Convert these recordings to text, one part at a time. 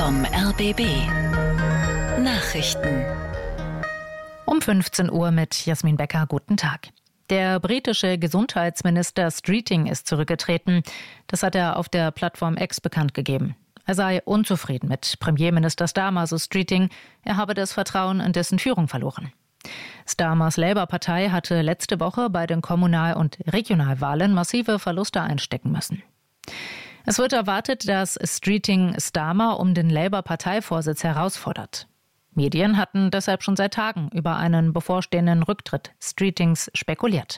vom RBB. Nachrichten. Um 15 Uhr mit Jasmin Becker. Guten Tag. Der britische Gesundheitsminister Streeting ist zurückgetreten. Das hat er auf der Plattform X bekannt gegeben. Er sei unzufrieden mit Premierminister Starmer, so Streeting. Er habe das Vertrauen in dessen Führung verloren. Starmers Labour-Partei hatte letzte Woche bei den Kommunal- und Regionalwahlen massive Verluste einstecken müssen. Es wird erwartet, dass Streeting Starmer um den Labour-Parteivorsitz herausfordert. Medien hatten deshalb schon seit Tagen über einen bevorstehenden Rücktritt Streetings spekuliert.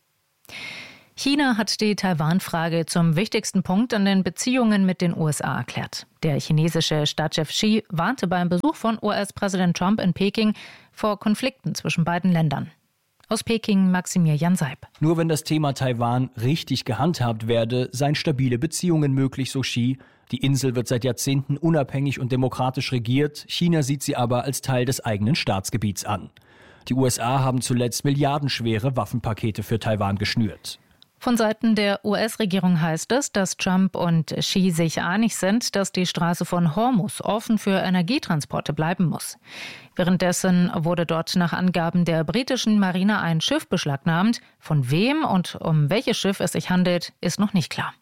China hat die Taiwan-Frage zum wichtigsten Punkt in den Beziehungen mit den USA erklärt. Der chinesische Staatschef Xi warnte beim Besuch von US-Präsident Trump in Peking vor Konflikten zwischen beiden Ländern. Aus Peking Maximilian Seib. Nur wenn das Thema Taiwan richtig gehandhabt werde, seien stabile Beziehungen möglich, so Xi. Die Insel wird seit Jahrzehnten unabhängig und demokratisch regiert. China sieht sie aber als Teil des eigenen Staatsgebiets an. Die USA haben zuletzt milliardenschwere Waffenpakete für Taiwan geschnürt. Von Seiten der US-Regierung heißt es, dass Trump und Xi sich einig sind, dass die Straße von Hormuz offen für Energietransporte bleiben muss. Währenddessen wurde dort nach Angaben der britischen Marine ein Schiff beschlagnahmt. Von wem und um welches Schiff es sich handelt, ist noch nicht klar.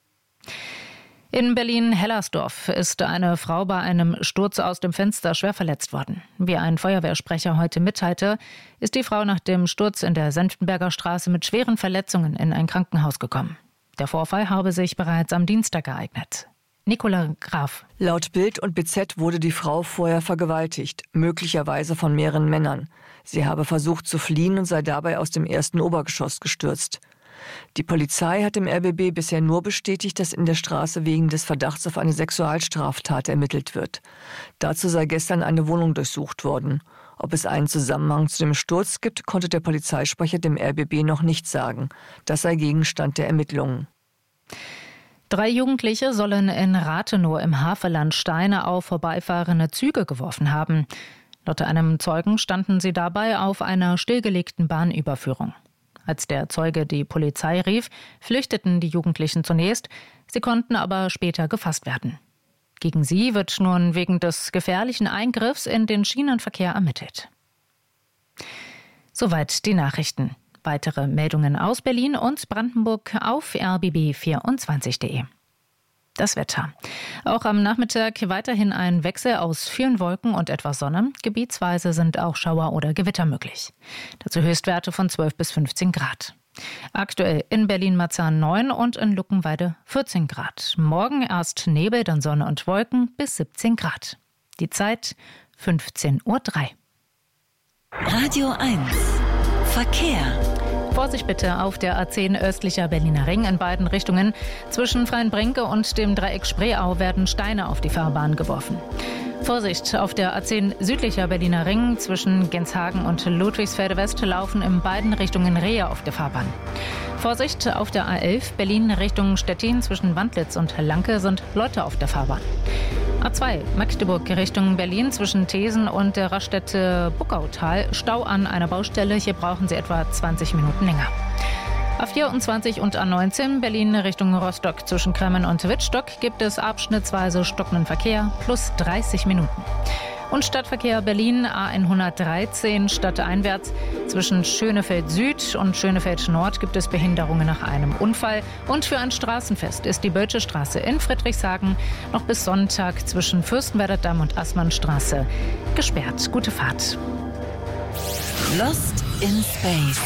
In Berlin-Hellersdorf ist eine Frau bei einem Sturz aus dem Fenster schwer verletzt worden. Wie ein Feuerwehrsprecher heute mitteilte, ist die Frau nach dem Sturz in der Senftenberger Straße mit schweren Verletzungen in ein Krankenhaus gekommen. Der Vorfall habe sich bereits am Dienstag ereignet. Nicola Graf. Laut Bild und BZ wurde die Frau vorher vergewaltigt, möglicherweise von mehreren Männern. Sie habe versucht zu fliehen und sei dabei aus dem ersten Obergeschoss gestürzt. Die Polizei hat dem RBB bisher nur bestätigt, dass in der Straße wegen des Verdachts auf eine Sexualstraftat ermittelt wird. Dazu sei gestern eine Wohnung durchsucht worden. Ob es einen Zusammenhang zu dem Sturz gibt, konnte der Polizeisprecher dem RBB noch nicht sagen. Das sei Gegenstand der Ermittlungen. 3 Jugendliche sollen in Rathenow im Havelland Steine auf vorbeifahrende Züge geworfen haben. Laut einem Zeugen standen sie dabei auf einer stillgelegten Bahnüberführung. Als der Zeuge die Polizei rief, flüchteten die Jugendlichen zunächst. Sie konnten aber später gefasst werden. Gegen sie wird nun wegen des gefährlichen Eingriffs in den Schienenverkehr ermittelt. Soweit die Nachrichten. Weitere Meldungen aus Berlin und Brandenburg auf rbb24.de. Das Wetter. Auch am Nachmittag weiterhin ein Wechsel aus vielen Wolken und etwas Sonne. Gebietsweise sind auch Schauer oder Gewitter möglich. Dazu Höchstwerte von 12 bis 15 Grad. Aktuell in Berlin-Marzahn 9 und in Luckenwalde 14 Grad. Morgen erst Nebel, dann Sonne und Wolken bis 17 Grad. Die Zeit 15:03 Uhr. Radio 1. Verkehr. Vorsicht bitte auf der A10 östlicher Berliner Ring in beiden Richtungen. Zwischen Freienbrinke und dem Dreieck Spreeau werden Steine auf die Fahrbahn geworfen. Vorsicht auf der A10 südlicher Berliner Ring zwischen Genshagen und Ludwigsfelde West laufen in beiden Richtungen Rehe auf der Fahrbahn. Vorsicht auf der A11 Berlin Richtung Stettin zwischen Wandlitz und Lanke sind Leute auf der Fahrbahn. A2 Magdeburg Richtung Berlin zwischen Thesen und der Raststätte Buckautal. Stau an einer Baustelle. Hier brauchen Sie etwa 20 Minuten länger. A24 und A19 Berlin Richtung Rostock zwischen Kremmen und Wittstock gibt es abschnittsweise stockenden Verkehr plus 30 Minuten. Und Stadtverkehr Berlin A113 stadteinwärts zwischen Schönefeld Süd und Schönefeld Nord gibt es Behinderungen nach einem Unfall. Und für ein Straßenfest ist die Bölsche Straße in Friedrichshagen noch bis Sonntag zwischen Fürstenwerder Damm und Assmannstraße gesperrt. Gute Fahrt. Lost in Space.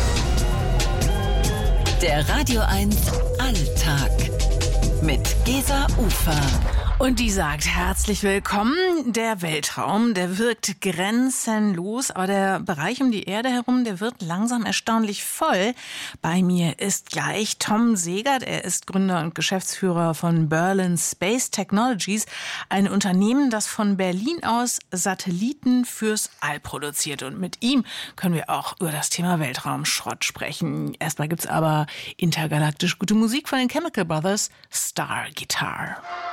Der Radio 1 Alltag mit Gesa Ufer. Und die sagt, herzlich willkommen. Der Weltraum, der wirkt grenzenlos, aber der Bereich um die Erde herum, der wird langsam erstaunlich voll. Bei mir ist gleich Tom Segert. Er ist Gründer und Geschäftsführer von Berlin Space Technologies, ein Unternehmen, das von Berlin aus Satelliten fürs All produziert. Und mit ihm können wir auch über das Thema Weltraumschrott sprechen. Erstmal gibt's aber intergalaktisch gute Musik von den Chemical Brothers, Star Guitar.